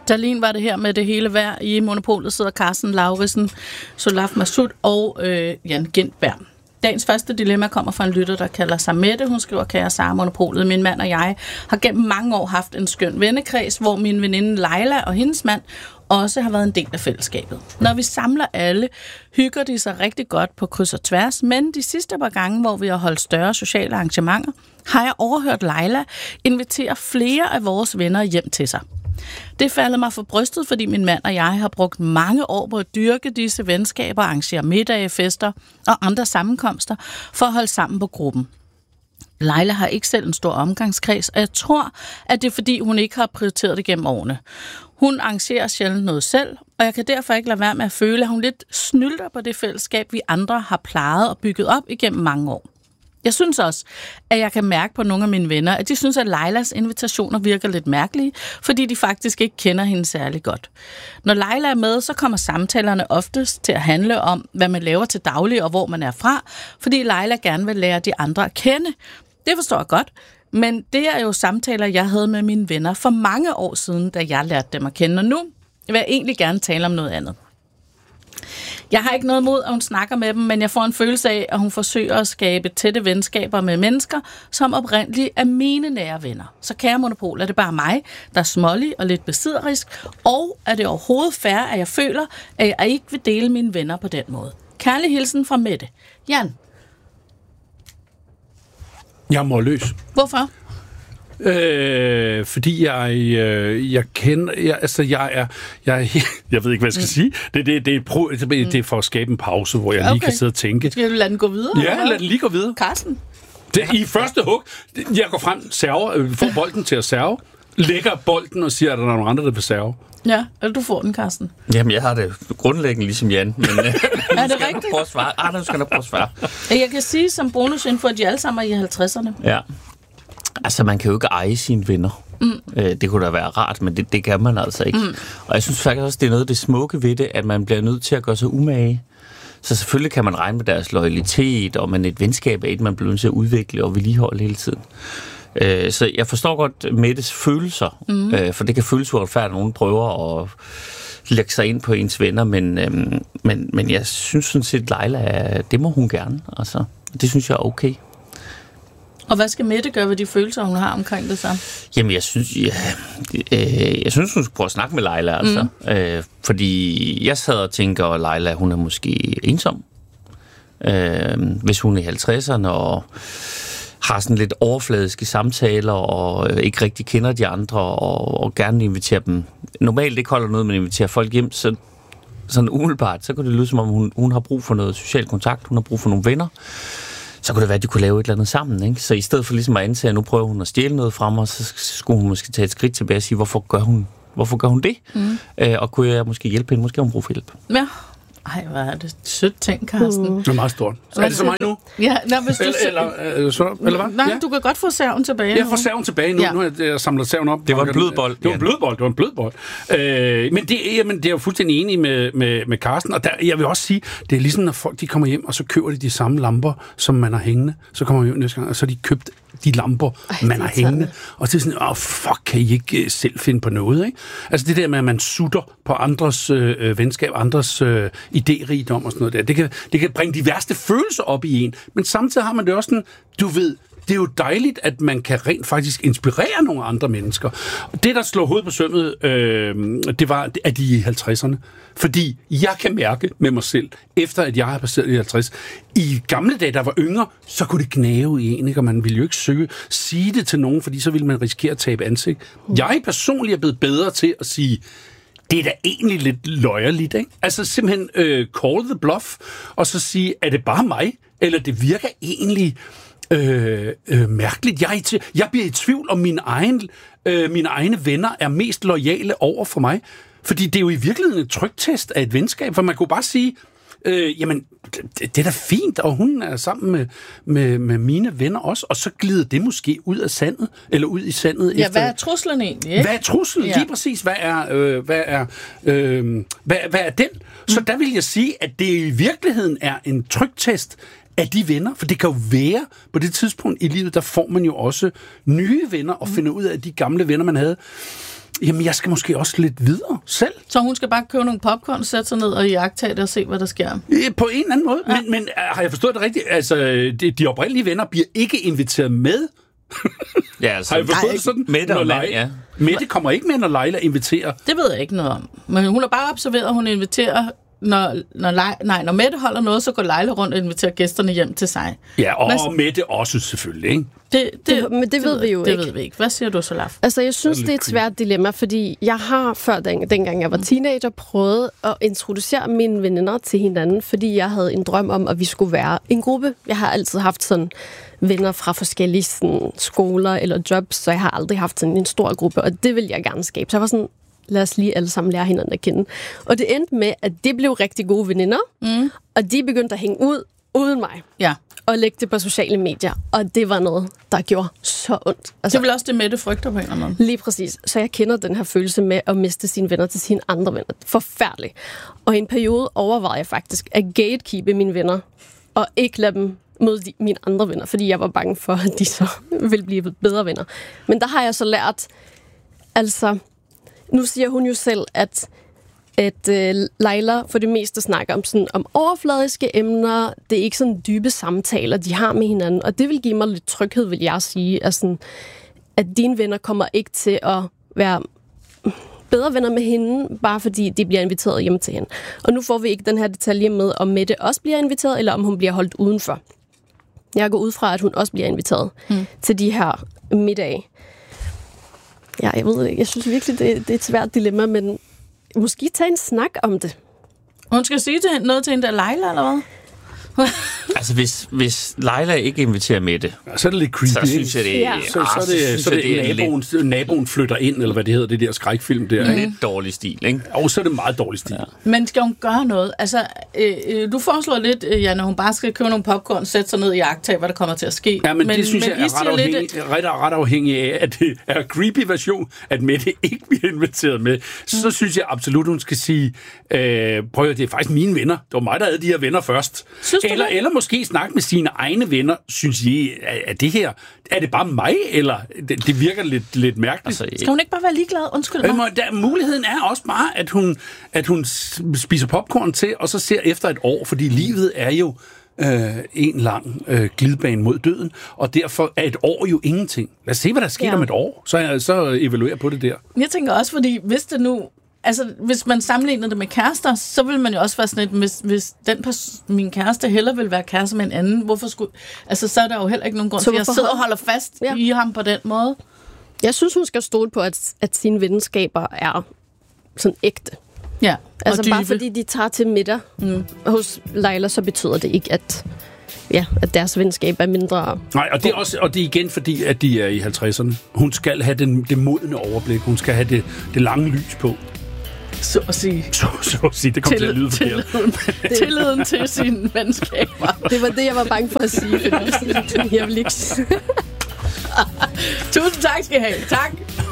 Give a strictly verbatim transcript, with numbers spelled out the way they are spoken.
Darlene var det her med det hele vejr. I Monopolet sidder Carsten Lauritsen, Solaf Masud og øh, Jan Gintberg. Dagens første dilemma kommer fra en lytter, der kalder sig Mette. Hun skriver, kære Sara Monopolet, min mand og jeg har gennem mange år haft en skøn vennekreds, hvor min veninde Leila og hendes mand også har været en del af fællesskabet. Når vi samler alle, hygger de sig rigtig godt på kryds og tværs, men de sidste par gange, hvor vi har holdt større sociale arrangementer, har jeg overhørt Leila invitere flere af vores venner hjem til sig. Det falder mig for brystet, fordi min mand og jeg har brugt mange år på at dyrke disse venskaber, arrangere middage, fester og andre sammenkomster for at holde sammen på gruppen. Leila har ikke selv en stor omgangskreds, og jeg tror, at det er fordi, hun ikke har prioriteret det gennem årene. Hun arrangerer sjældent noget selv, og jeg kan derfor ikke lade være med at føle, at hun lidt snylter på det fællesskab, vi andre har plejet og bygget op igennem mange år. Jeg synes også, at jeg kan mærke på nogle af mine venner, at de synes, at Leilas invitationer virker lidt mærkelige, fordi de faktisk ikke kender hende særlig godt. Når Leila er med, så kommer samtalerne oftest til at handle om, hvad man laver til daglig og hvor man er fra, fordi Leila gerne vil lære de andre at kende. Det forstår jeg godt, men det er jo samtaler, jeg havde med mine venner for mange år siden, da jeg lærte dem at kende, og nu vil jeg egentlig gerne tale om noget andet. Jeg har ikke noget mod, at hun snakker med dem, men jeg får en følelse af, at hun forsøger at skabe tætte venskaber med mennesker, som oprindeligt er mine nære venner. Så kære Monopol, er det bare mig, der er smålig og lidt besidderisk, og er det overhovedet fair, at jeg føler, at jeg ikke vil dele mine venner på den måde? Kærlig hilsen fra Mette. Jan? Jeg er målløs. Hvorfor? Øh, fordi jeg, øh, jeg kender, jeg, altså jeg er, jeg, jeg ved ikke, hvad jeg skal mm. sige. Det, det, det, er pro, det, det er for at skabe en pause, hvor jeg okay. lige kan sidde og tænke. Skal du lade den gå videre? Ja, lad den lige gå videre. Carsten? Det, I første hug, jeg går frem, server, får bolden til at serve, lægger bolden og siger, at der er nogle andre, der vil serve. Ja, eller du får den, Carsten. Jamen, jeg har det grundlæggende ligesom Jan, men øh, er det rigtigt? Prøve at svare. Ah, nu skal jeg prøve at svare. Jeg kan sige som bonusinfo, at de alle sammen er i halvtredserne. Ja. Altså, man kan jo ikke eje sine venner. Mm. Øh, det kunne da være rart, men det, det kan man altså ikke. Mm. Og jeg synes faktisk også, det er noget af det smukke ved det, at man bliver nødt til at gøre sig umage. Så selvfølgelig kan man regne med deres loyalitet, og man et venskab er et, man bliver nødt til at udvikle og vedligeholde hele tiden. Øh, så jeg forstår godt Mettes følelser, mm. øh, for det kan føles uretfærdigt, at nogen prøver at lægge sig ind på ens venner, men, øhm, men, men jeg synes sådan set, Leila, det må hun gerne. Altså, det synes jeg er okay. Og hvad skal Mette gøre ved de følelser, hun har omkring det så? Jamen, jeg synes, ja, øh, jeg synes hun skulle prøve at snakke med Leila, altså. Mm. Øh, fordi jeg sad og tænker, at Leila, hun er måske ensom. Øh, hvis hun er i halvtredserne og har sådan lidt overfladiske samtaler, og øh, ikke rigtig kender de andre, og, og gerne inviterer dem. Normalt ikke holder noget, men inviterer folk hjem, så sådan umiddelbart, så kunne det lyde som om, hun, hun har brug for noget social kontakt, hun har brug for nogle venner. Så kunne det være, at de kunne lave et eller andet sammen, ikke? Så i stedet for ligesom at antage, at nu prøver hun at stjæle noget fra mig, så skulle hun måske tage et skridt tilbage og sige, hvorfor gør hun, hvorfor gør hun det? Mm. Øh, og kunne jeg måske hjælpe hende? Måske har hun brug for hjælp. Ja. Ej, hvad er det sødt ting, Carsten. Uh. Det er meget stort. Så er det så mig nu? Ja, nå, hvis du... Eller, eller, så, eller hvad? Nej, ja. Du kan godt få serven tilbage. Jeg får serven tilbage nu. Ja. Nu har jeg samlet serven op. Det var en blødbold. Det var en blødbold. Det var en blødbold. Øh, men det, jamen, det er jo fuldstændig enig med, med, med Carsten. Og der, jeg vil også sige, det er ligesom, når folk de kommer hjem, og så køber de de samme lamper, som man har hængende. Så kommer man hjem næste gang, og så har de købt de lamper, Ej, man har hængende. Og så er sådan, åh, oh, fuck, kan I ikke selv finde på noget, ikke? Altså det der med, at man sutter på andres øh, venskab, andres øh, idérigdom og sådan noget der, det kan, det kan bringe de værste følelser op i en. Men samtidig har man det også sådan, du ved, det er jo dejligt, at man kan rent faktisk inspirere nogle andre mennesker. Det, der slår hovedet på sømmet, øh, det var, at de er i halvtredserne. Fordi jeg kan mærke med mig selv, efter at jeg har passeret i halvtreds, i gamle dage, der var yngre, så kunne det gnave i en, ikke? Og man ville jo ikke søge sige det til nogen, fordi så ville man risikere at tabe ansigt. Jeg personligt er blevet bedre til at sige, det er da egentlig lidt løjerligt, ikke? Altså simpelthen øh, call the bluff, og så sige, er det bare mig? Eller det virker egentlig øh, øh, mærkeligt. Jeg, til, jeg bliver i tvivl om mine, egen, øh, mine egne venner er mest loyale over for mig. Fordi det er jo i virkeligheden en trygtest af et venskab, for man kunne bare sige, øh, jamen, det, det er da fint, og hun er sammen med, med, med mine venner også, og så glider det måske ud af sandet, eller ud i sandet. Ja, efter, hvad er truslen egentlig? Ikke? Hvad er truslen? Ja. Lige præcis, hvad er, øh, hvad er, øh, hvad, hvad er den? Så mm. der vil jeg sige, at det i virkeligheden er en trygtest af de venner, for det kan jo være, på det tidspunkt i livet, der får man jo også nye venner, og mm. finder ud af, at de gamle venner, man havde, Jamen, jeg skal måske også lidt videre selv. Så hun skal bare købe nogle popcorn, sætte sig ned og jagtage det og se, hvad der sker. På en eller anden måde. Ja. Men, men har jeg forstået det rigtigt? Altså, de, de oprindelige venner bliver ikke inviteret med. Ja, altså, har jeg forstået det sådan? Mette og Leila, ja. Mette kommer ikke med, når Leila inviterer. Det ved jeg ikke noget om. Men hun har bare observeret, at hun inviterer... Når, når, Leila, nej, når Mette holder noget, så går Leila rundt og inviterer gæsterne hjem til sig. Ja, og, Hvad, og Mette også selvfølgelig, ikke? Det, det, det, men det, det ved vi jo det ikke. Det ved vi ikke. Hvad siger du, Solaf? Altså, jeg synes, det er et svært dilemma, fordi jeg har før, den, dengang jeg var teenager, prøvet at introducere mine veninder til hinanden, fordi jeg havde en drøm om, at vi skulle være en gruppe. Jeg har altid haft sådan venner fra forskellige sådan, skoler eller jobs, så jeg har aldrig haft sådan en stor gruppe, og det vil jeg gerne skabe. Så jeg var sådan, lad os lige alle sammen lære hinanden at kende. Og det endte med, at det blev rigtig gode veninder, mm. og de begyndte at hænge ud uden mig. Ja. Og lægge det på sociale medier. Og det var noget, der gjorde så ondt. Altså, det er vel også det, Mette frygter på en eller anden måde. Lige præcis. Så jeg kender den her følelse med at miste sine venner til sine andre venner. Forfærdeligt. Og i en periode overvejede jeg faktisk at gatekeepe mine venner, og ikke lade dem møde de, mine andre venner, fordi jeg var bange for, at de så ville blive bedre venner. Men der har jeg så lært, altså, nu siger hun jo selv, at at øh, Leila for det meste snakker om, sådan, om overfladiske emner. Det er ikke sådan dybe samtaler, de har med hinanden. Og det vil give mig lidt tryghed, vil jeg sige. At, sådan, at dine venner kommer ikke til at være bedre venner med hende, bare fordi de bliver inviteret hjem til hende. Og nu får vi ikke den her detalje med, om Mette også bliver inviteret, eller om hun bliver holdt udenfor. Jeg går ud fra, at hun også bliver inviteret hmm. til de her middage. Ja, jeg ved ikke. Jeg synes virkelig, det, det er et svært dilemma, men måske tage en snak om det. Hun skal sige til hende, noget til hende, der Leila, eller hvad? Altså, hvis, hvis Leila ikke inviterer Mette, ja, så er det lidt creepy. Så synes jeg, det er... Ja. Så, så, så er det, så er det, det er naboen, lidt... naboen flytter ind, eller hvad det hedder, det der skrækfilm der. Mm. Lidt dårlig stil, ikke? Og så er det meget dårlig stil. Ja. Men skal hun gøre noget? Altså, øh, du foreslår lidt, Jan, at hun bare skal købe nogle popcorn, sætte sig ned i jagttag, hvad der kommer til at ske. Ja, men, men det synes men jeg er ret afhængig, lidt... ret, ret afhængig af, at det er en creepy version, at Mette ikke bliver inviteret med. Så mm. synes jeg absolut, hun skal sige, øh, prøv at det er faktisk mine venner. Det var mig, der havde de her venner først. Eller, eller måske snakke med sine egne venner. Synes I, er det her, er det bare mig, eller det, det virker lidt, lidt mærkeligt? Altså, skal hun ikke bare være ligeglad? Undskyld mig. Øh, der, muligheden er også bare, at hun, at hun spiser popcorn til, og så ser efter et år, fordi livet er jo øh, en lang øh, glidebane mod døden, og derfor er et år jo ingenting. Lad os se, hvad der sker ja. om et år, så, så evaluerer på det der. Jeg tænker også, fordi hvis det nu... Altså, hvis man sammenligner det med kærester, så vil man jo også være sådan et, hvis, hvis den pers- min kæreste heller vil være kæreste med en anden, hvorfor skulle... Altså, så er der jo heller ikke nogen grund til, at jeg sidder og holder fast ja. i ham på den måde. Jeg synes, hun skal stole på, at, at sine venskaber er sådan ægte. Ja, altså, bare fordi de tager til middag mm. hos Leila, så betyder det ikke, at... Ja, at deres venskab er mindre... Nej, og det er, også, og det er igen fordi, at de er i halvtredserne. Hun skal have den, det modne overblik. Hun skal have det, det lange lys på. Så at sige. Så, så at sige. Det kommer til at lyde forkert. Tilliden, tilliden til sine venskaber. Det var det, jeg var bange for at sige. Jeg vil ikke... Tusind tak skal I have. Tak.